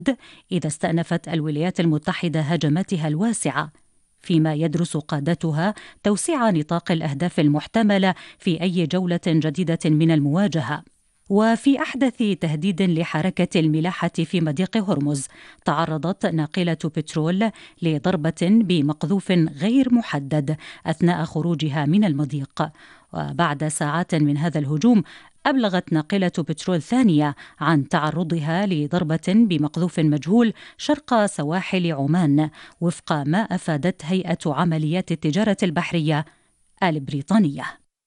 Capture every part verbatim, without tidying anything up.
إذا استأنفت الولايات المتحدة هجماتها الواسعة، فيما يدرس قادتها توسيع نطاق الأهداف المحتملة في أي جولة جديدة من المواجهة. وفي أحدث تهديد لحركة الملاحة في مضيق هرمز، تعرضت ناقلة بترول لضربة بمقذوف غير محدد أثناء خروجها من المضيق. وبعد ساعات من هذا الهجوم، أبلغت ناقلة بترول ثانية عن تعرضها لضربة بمقذوف مجهول شرق سواحل عمان، وفق ما أفادت هيئة عمليات التجارة البحرية البريطانية.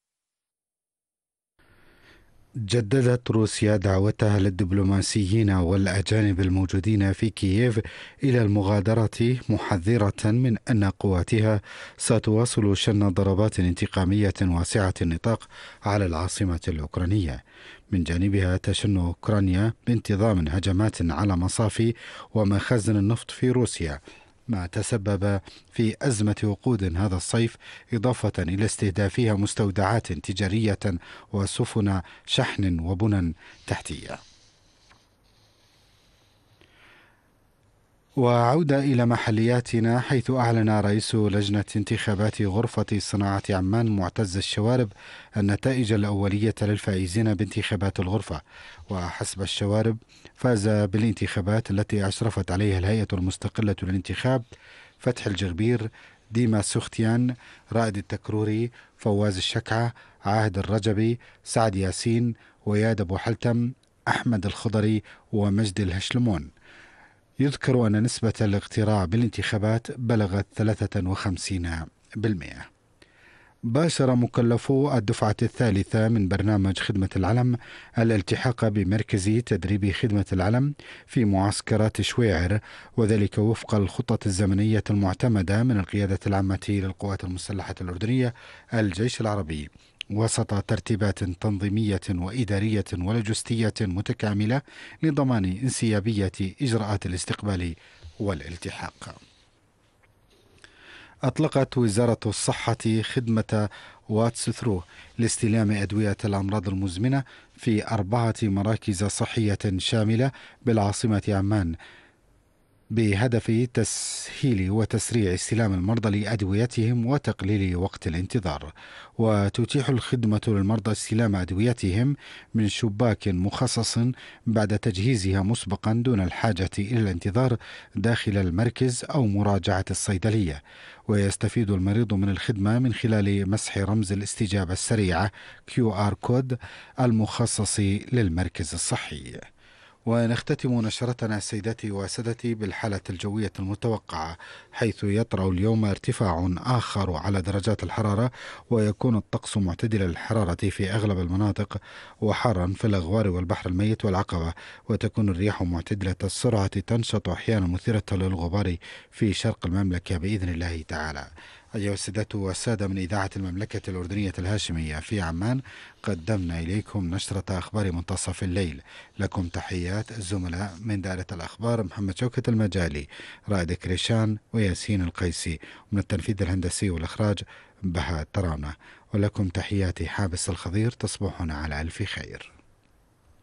جددت روسيا دعوتها للدبلوماسيين والأجانب الموجودين في كييف إلى المغادرة، محذرة من أن قواتها ستواصل شن ضربات انتقامية واسعة النطاق على العاصمة الأوكرانية. من جانبها تشن أوكرانيا بانتظام هجمات على مصافي ومخازن النفط في روسيا، ما تسبب في أزمة وقود هذا الصيف، إضافة إلى استهدافها مستودعات تجارية وسفن شحن وبنى تحتية. وعودة إلى محلياتنا، حيث أعلن رئيس لجنة انتخابات غرفة صناعة عمان معتز الشوارب النتائج الأولية للفائزين بانتخابات الغرفة. وحسب الشوارب، فاز بالانتخابات التي أشرفت عليها الهيئة المستقلة للانتخاب فتح الجغبير، ديما سختيان، رائد التكروري، فواز الشكعة، عاهد الرجبي، سعد ياسين، وياد أبو حلتم، أحمد الخضري، ومجد الهشلمون. يذكر أن نسبة الاقتراع بالانتخابات بلغت ثلاثة وخمسين بالمئة. باشر مكلفو الدفعة الثالثة من برنامج خدمة العلم الالتحاق بمركز تدريب خدمة العلم في معسكرات شويعر، وذلك وفق الخطة الزمنية المعتمدة من القيادة العامة للقوات المسلحة الأردنية الجيش العربي، وسط ترتيبات تنظيمية وإدارية ولوجستية متكاملة لضمان انسيابية إجراءات الاستقبال والالتحاق. أطلقت وزارة الصحة خدمة واتس ثرو لاستلام أدوية الأمراض المزمنة في أربعة مراكز صحية شاملة بالعاصمة عمان، بهدف تسهيل وتسريع استلام المرضى لأدويتهم وتقليل وقت الانتظار. وتتيح الخدمة للمرضى استلام أدويتهم من شباك مخصص بعد تجهيزها مسبقا، دون الحاجة إلى الانتظار داخل المركز أو مراجعة الصيدلية. ويستفيد المريض من الخدمة من خلال مسح رمز الاستجابة السريعة كيو آر كود المخصص للمركز الصحي. ونختتم نشرتنا سيداتي وسادتي بالحالة الجوية المتوقعة، حيث يطرأ اليوم ارتفاع آخر على درجات الحرارة، ويكون الطقس معتدل الحرارة في أغلب المناطق، وحارا في الأغوار والبحر الميت والعقبة، وتكون الرياح معتدلة السرعة تنشط أحيانا مثيرة للغبار في شرق المملكة بإذن الله تعالى. أيها السادة والسادة، من إذاعة المملكة الأردنية الهاشمية في عمان قدمنا إليكم نشرة أخبار منتصف الليل. لكم تحيات الزملاء من دائرة الأخبار محمد شوكة المجالي، رائد كريشان، وياسين القيسي، ومن التنفيذ الهندسي والإخراج بهاء ترانة. ولكم تحياتي حابس الخضير، تصبحون على ألف خير.